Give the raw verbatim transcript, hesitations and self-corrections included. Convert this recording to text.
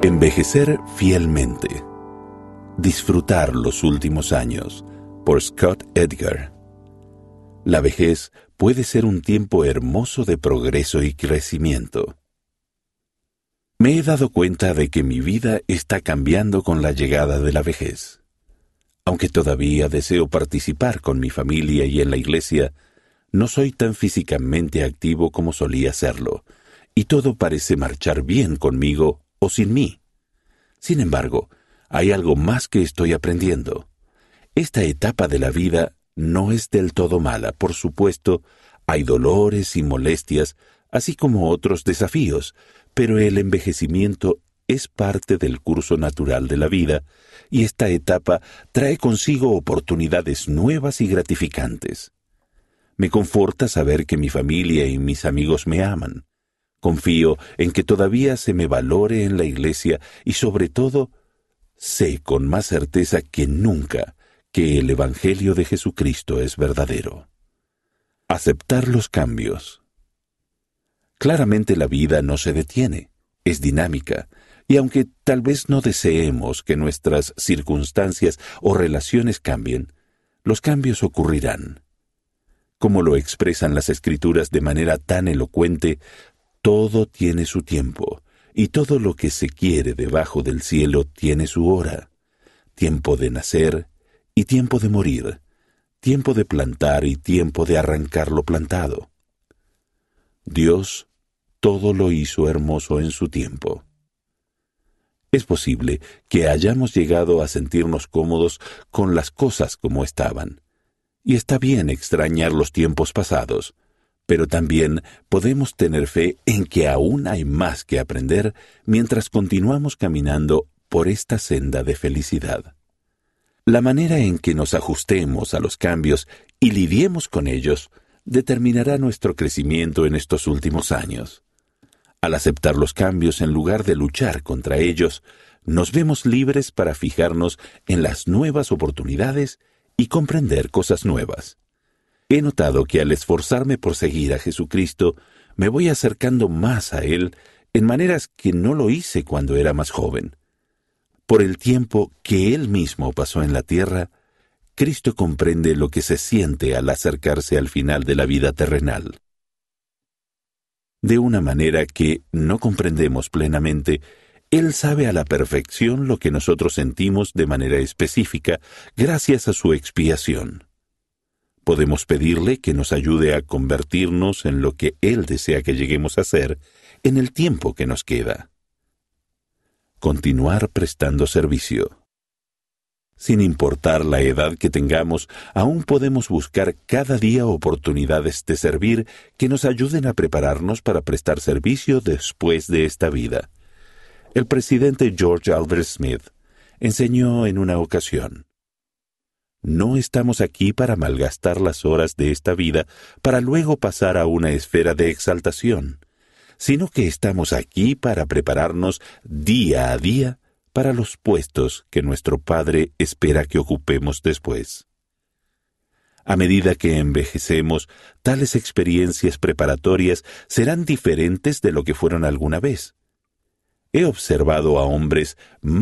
Envejecer fielmente. Disfrutar los últimos años, por Scott Edgar. La vejez puede ser un tiempo hermoso de progreso y crecimiento. Me he dado cuenta de que mi vida está cambiando con la llegada de la vejez. Aunque todavía deseo participar con mi familia y en la iglesia, no soy tan físicamente activo como solía serlo, y todo parece marchar bien conmigo o sin mí. Sin embargo, hay algo más que estoy aprendiendo. Esta etapa de la vida no es del todo mala. Por supuesto, hay dolores y molestias, así como otros desafíos, pero el envejecimiento es parte del curso natural de la vida, y esta etapa trae consigo oportunidades nuevas y gratificantes. Me conforta saber que mi familia y mis amigos me aman. Confío en que todavía se me valore en la iglesia y, sobre todo, sé con más certeza que nunca que el Evangelio de Jesucristo es verdadero. Aceptar los cambios. Claramente la vida no se detiene, es dinámica, y aunque tal vez no deseemos que nuestras circunstancias o relaciones cambien, los cambios ocurrirán. Como lo expresan las Escrituras de manera tan elocuente, todo tiene su tiempo, y todo lo que se quiere debajo del cielo tiene su hora. Tiempo de nacer y tiempo de morir, tiempo de plantar y tiempo de arrancar lo plantado. Dios todo lo hizo hermoso en su tiempo. Es posible que hayamos llegado a sentirnos cómodos con las cosas como estaban, y está bien extrañar los tiempos pasados, pero también podemos tener fe en que aún hay más que aprender mientras continuamos caminando por esta senda de felicidad. La manera en que nos ajustemos a los cambios y lidiemos con ellos determinará nuestro crecimiento en estos últimos años. Al aceptar los cambios en lugar de luchar contra ellos, nos vemos libres para fijarnos en las nuevas oportunidades y comprender cosas nuevas. He notado que al esforzarme por seguir a Jesucristo, me voy acercando más a Él en maneras que no lo hice cuando era más joven. Por el tiempo que Él mismo pasó en la tierra, Cristo comprende lo que se siente al acercarse al final de la vida terrenal. De una manera que no comprendemos plenamente, Él sabe a la perfección lo que nosotros sentimos de manera específica gracias a su expiación. Podemos pedirle que nos ayude a convertirnos en lo que Él desea que lleguemos a ser en el tiempo que nos queda. Continuar prestando servicio. Sin importar la edad que tengamos, aún podemos buscar cada día oportunidades de servir que nos ayuden a prepararnos para prestar servicio después de esta vida. El presidente George Albert Smith enseñó en una ocasión: no estamos aquí para malgastar las horas de esta vida para luego pasar a una esfera de exaltación, sino que estamos aquí para prepararnos día a día para los puestos que nuestro Padre espera que ocupemos después. A medida que envejecemos, tales experiencias preparatorias serán diferentes de lo que fueron alguna vez. He observado a hombres